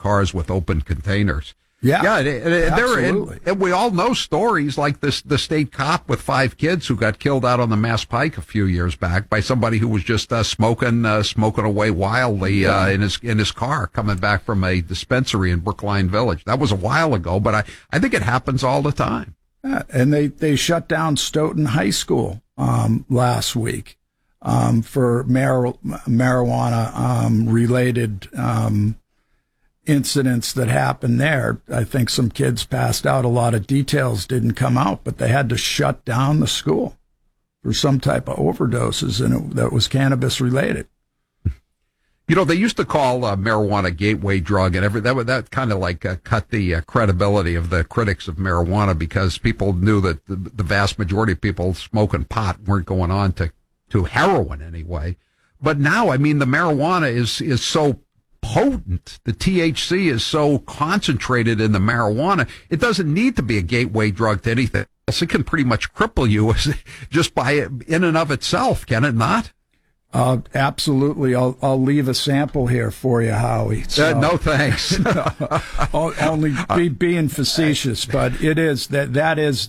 cars with open containers. Yeah, absolutely. And we all know stories like this, the state cop with 5 kids who got killed out on the Mass Pike a few years back by somebody who was just smoking away wildly in his car coming back from a dispensary in Brookline Village. That was a while ago, but I think it happens all the time. And they shut down Stoughton High School last week for marijuana related incidents that happened there. I think some kids passed out. A lot of details didn't come out, but they had to shut down the school for some type of overdoses, and that was cannabis related. You know, they used to call marijuana a gateway drug, and that kind of like cut the credibility of the critics of marijuana, because people knew that the vast majority of people smoking pot weren't going on to heroin anyway. But now, I mean, the marijuana is so potent. The THC is so concentrated in the marijuana. It doesn't need to be a gateway drug to anything else. It can pretty much cripple you just by it in and of itself, can it not? Absolutely. I'll leave a sample here for you, Howie. So, no thanks. Only being facetious, but it is that is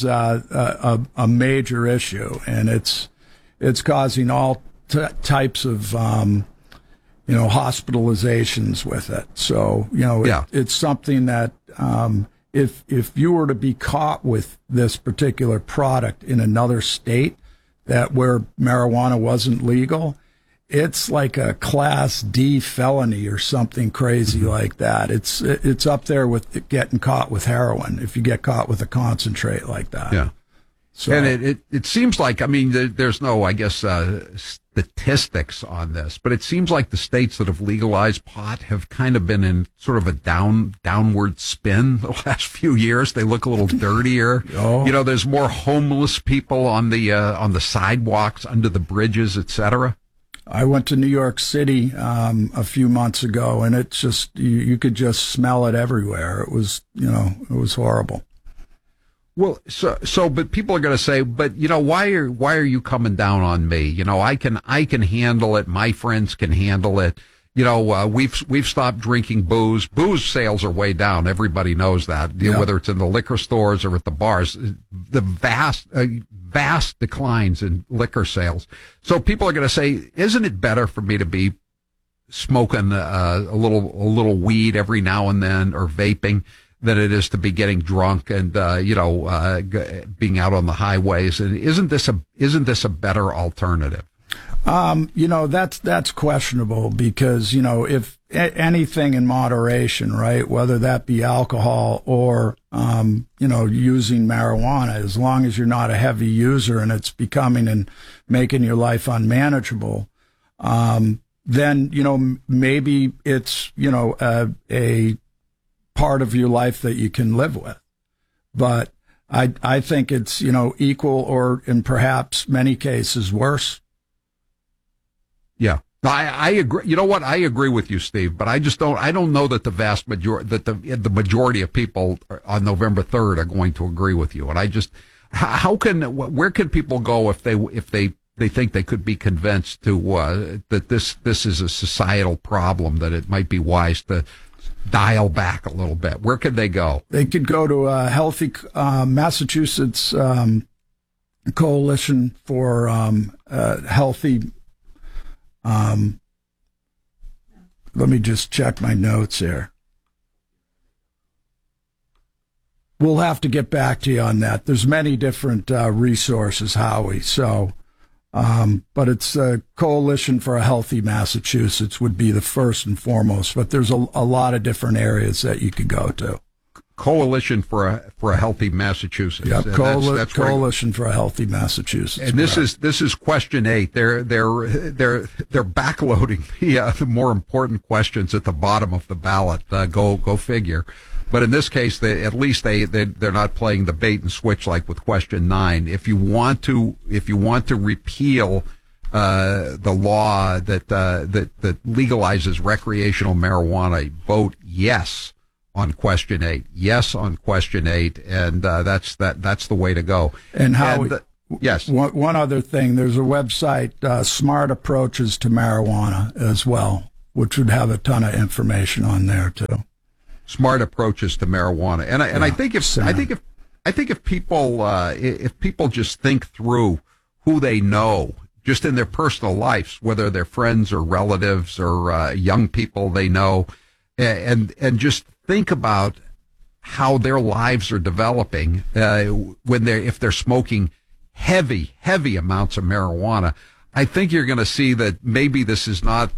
a major issue, and it's causing all types of hospitalizations with it. So it's something that if you were to be caught with this particular product in another state that where marijuana wasn't legal, it's like a Class D felony or something crazy like that. It's up there with getting caught with heroin if you get caught with a concentrate like that. Yeah. So, and it seems like, I mean, there's no, I guess, statistics on this, but it seems like the states that have legalized pot have kind of been in sort of a downward spin the last few years. They look a little dirtier. Oh. You know, there's more homeless people on the sidewalks, under the bridges, etc. I went to New York City a few months ago, and it's just you could just smell it everywhere. It was it was horrible. Well, but people are going to say, but why are you coming down on me? I can handle it. My friends can handle it. We've stopped drinking booze. Booze sales are way down. Everybody knows that. Yeah. Whether it's in the liquor stores or at the bars, the vast declines in liquor sales. So people are going to say, isn't it better for me to be smoking a little weed every now and then, or vaping, than it is to be getting drunk and being out on the highways? And isn't this a better alternative? That's questionable, because if anything in moderation, right, whether that be alcohol or using marijuana, as long as you're not a heavy user and it's becoming and making your life unmanageable, then maybe it's a part of your life that you can live with. But I think it's, equal, or in perhaps many cases worse. Yeah. I agree. You know what? I agree with you, Steve, but I don't know that the vast majority, that the majority of people on November 3rd are going to agree with you. And where can people go if they think they could be convinced that this is a societal problem, that it might be wise to dial back a little bit? Where could they go? They could go to a Healthy Massachusetts Coalition for Healthy. Let me just check my notes here. We'll have to get back to you on that. There's many different resources, Howie. So, but it's a Coalition for a Healthy Massachusetts would be the first and foremost. But there's a lot of different areas that you could go to. Coalition for a Healthy Massachusetts. Yep, Coalition for a Healthy Massachusetts. And this is question 8. They're backloading the more important questions at the bottom of the ballot. Go figure. But in this case, at least they're not playing the bait and switch like with question 9. If you want to repeal the law that legalizes recreational marijuana, vote yes on question 8. Yes on question 8, and that's the way to go. And how? Yes. One other thing. There's a website, Smart Approaches to Marijuana, as well, which would have a ton of information on there too. Smart approaches to marijuana, and I think if people just think through who they know, just in their personal lives, whether they're friends or relatives or young people they know, and just think about how their lives are developing if they're smoking heavy amounts of marijuana. I think you're going to see that maybe this is not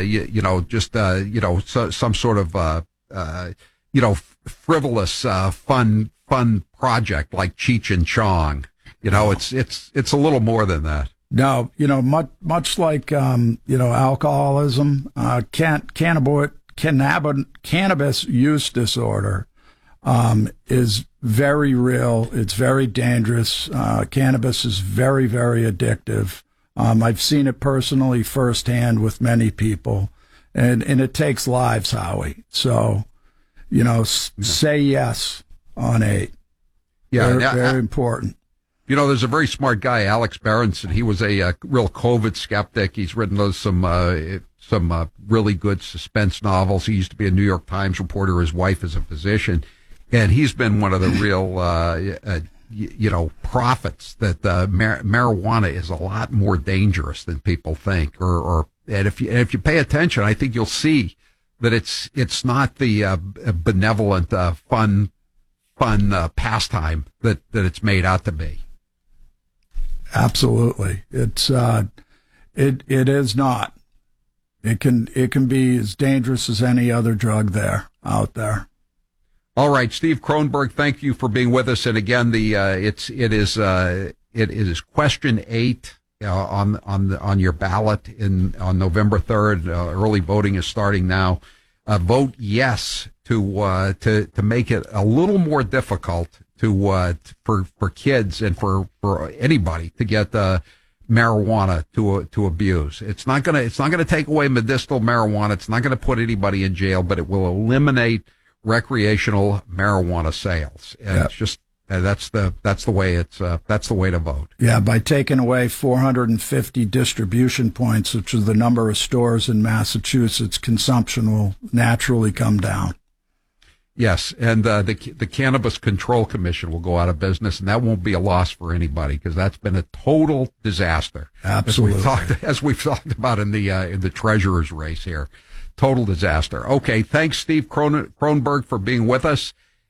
some sort of frivolous fun project like Cheech and Chong. It's a little more than that. No, much like alcoholism, cannabis use disorder is very real. It's very dangerous. Cannabis is very, very addictive. I've seen it personally firsthand with many people, and it takes lives, Howie. So, say yes on 8. Yeah, very important. There's a very smart guy, Alex Berenson. He was a real COVID skeptic. He's written some really good suspense novels. He used to be a New York Times reporter. His wife is a physician, and he's been one of the real prophets that marijuana is a lot more dangerous than people think. And if you pay attention, I think you'll see that it's not the benevolent fun pastime that it's made out to be. Absolutely, it is not. It can be as dangerous as any other drug out there. All right, Steve Kronberg, thank you for being with us. And again, it is question 8 on your ballot on November 3rd. Early voting is starting now. Vote yes to make it a little more difficult for kids and for anybody to get marijuana to abuse. It's not gonna take away medicinal marijuana. It's not gonna put anybody in jail, but it will eliminate recreational marijuana sales. And It's just that's the way to vote. Yeah, by taking away 450 distribution points, which is the number of stores in Massachusetts, consumption will naturally come down. Yes, and the Cannabis Control Commission will go out of business, and that won't be a loss for anybody because that's been a total disaster. Absolutely, as we've talked about in the treasurer's race here, total disaster. Okay, thanks, Steve Kronberg, for being with us.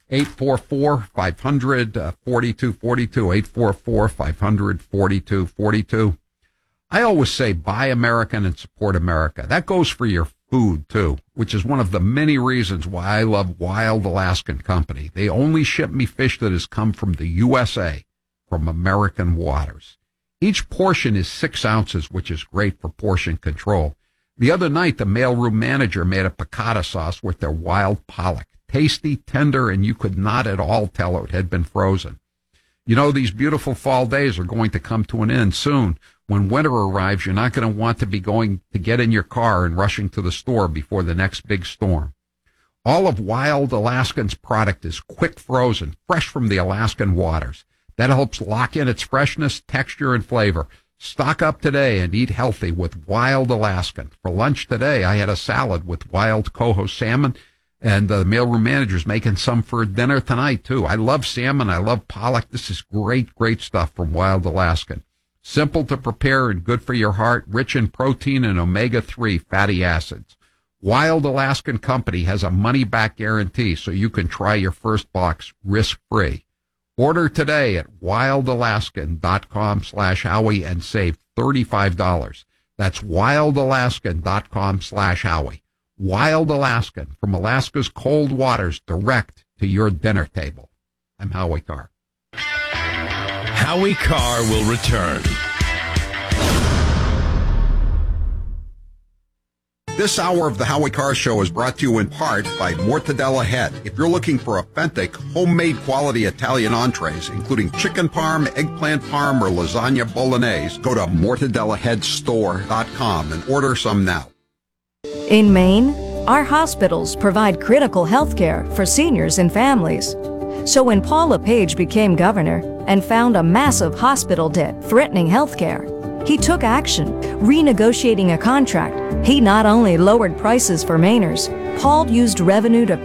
844-500-4242, 844-500-4242. I always say buy American and support America. That goes for your food, too, which is one of the many reasons why I love Wild Alaskan Company. They only ship me fish that has come from the USA, from American waters. Each portion is 6 ounces, which is great for portion control. The other night, the mailroom manager made a piccata sauce with their wild pollock. Tasty, tender, and you could not at all tell it had been frozen. These beautiful fall days are going to come to an end soon. When winter arrives, you're not going to want to be going to get in your car and rushing to the store before the next big storm. All of Wild Alaskan's product is quick frozen, fresh from the Alaskan waters. That helps lock in its freshness, texture, and flavor. Stock up today and eat healthy with Wild Alaskan. For lunch today, I had a salad with wild coho salmon, and the mailroom manager's making some for dinner tonight, too. I love salmon. I love pollock. This is great stuff from Wild Alaskan. Simple to prepare and good for your heart, rich in protein and omega-3 fatty acids. Wild Alaskan Company has a money-back guarantee, so you can try your first box risk-free. Order today at wildalaskan.com/Howie and save $35. That's wildalaskan.com/Howie. Wild Alaskan, from Alaska's cold waters direct to your dinner table. I'm Howie Carr. Howie Carr will return. This hour of the Howie Carr Show is brought to you in part by Mortadella Head. If you're looking for authentic, homemade quality Italian entrees, including chicken parm, eggplant parm, or lasagna bolognese, go to mortadellaheadstore.com and order some now. In Maine, our hospitals provide critical health care for seniors and families. So when Paul LePage became governor and found a massive hospital debt threatening health care, He took action, renegotiating a contract. He not only lowered prices for Mainers, Paul used revenue to